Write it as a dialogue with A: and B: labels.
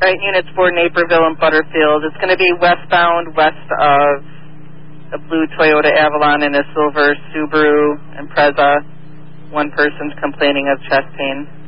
A: Right, units for Naperville and Butterfield. It's going to be westbound, west of a blue Toyota Avalon and a silver Subaru Impreza. One person's complaining of chest pain.